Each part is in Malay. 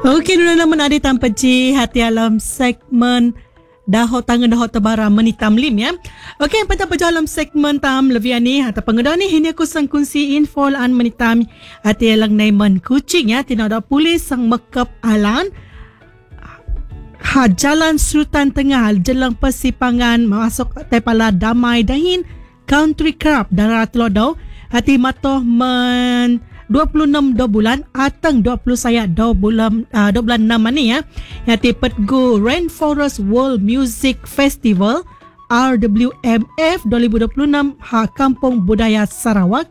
Okey, nuna naman ada tanpa ci hati alam segmen dahot tangan dahot tebara menitam lim ya. Okey, pada dalam segmen tam lebih ni atau pengedah ni ini aku sang kunci info an menitam hati alang naiman kucing ya. Tidak ada polis sang mekap alan Jalan Sultan Tengah jelang persimpangan masuk tepala Damai Dahin Country Club Darah Telodau hati matoh men 26 bulan atang 20 sayat 2 bulan 6 ni ya. Hati petgu Rainforest World Music Festival RWMF 2026 Kampung Budaya Sarawak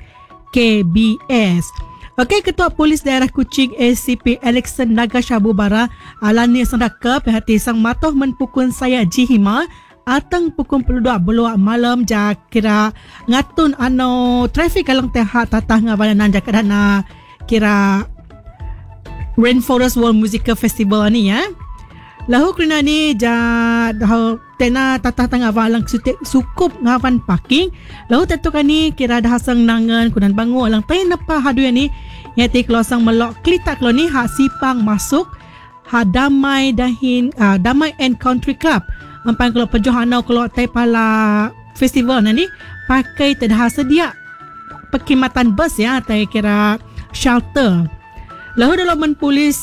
KBS. Okey, Ketua Polis Daerah Kuching ACP Alexander Nagashabu Bara alani sendakap hati sang matoh menpukun saya jihima atang pukul 22 beluak malam ja kira ngatun ano trafik alang teha tatah ngabananan ja kadana kira Rainforest World Music Festival ni ya. Lahu kerana ni ja dah tena tatah tengah alang sukup ngawan parking. Lahu tentukan ni kira dah sang nangan kunan bangu alang tena pa hadu ni yati kelosang melok klitak lo ni hak sipang masuk ha Damai Dahin Damai and Country Club. Ampang kalau pejohanau kalau tepala festival ni pakai tedah sedia perkhidmatan bus ya, tai kira shelter. Lalu dalam polis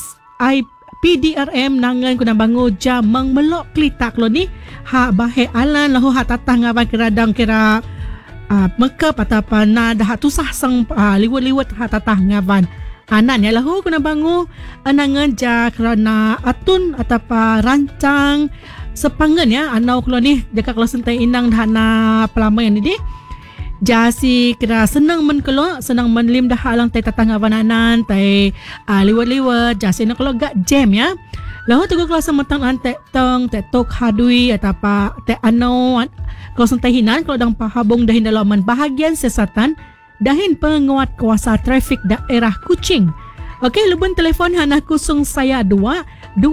PDRM nangan kuna bangu jam melok klitak lo ni ha bahe alan lahu ha tatah ngaban keradang kira mekap ataupun dah tusah sang liwat-liwat ha tatah ngaban anan ya lahu kuna bangu anangan ja kerana atun ataupun rancang sepangan ya anau kalau ni jaka kalau sentai inang dahana pelamai ni di jasi kira senang men kalau senang menlim dah alang tai tatang abananan tai liwat-liwat jasi nak kalau gak jam ya lahu tu kalau sematang ante tong te tok hadui atapa te anau kalau sentai hinan kalau dang pahabong dahin dalaman bahagian sesatan dahin penguat kuasa trafik daerah Kuching. Okey, lubun telefon hana kusung saya 25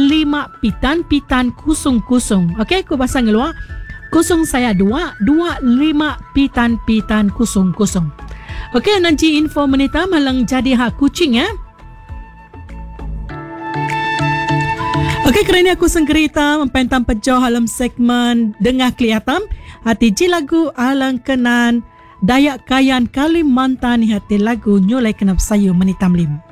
pitan kusung. Okey, ku pasang luar kusung saya 25 pitan kusung. Okey, nanti info menita malang jadi hak Kuching ya. Okey, kerana aku sengkerita mempentam pejauh dalam segmen Dengah Kelihatan hati ji lagu alang kenan Dayak Kayan Kalimantan hati lagu nyulai kenap sayu menitam lim.